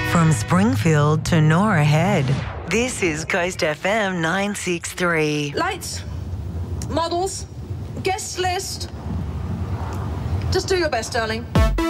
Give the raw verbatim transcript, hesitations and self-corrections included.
From Springfield to Nora Head, this is Coast F M nine sixty-three. Lights, models, guest list. Just do your best, darling.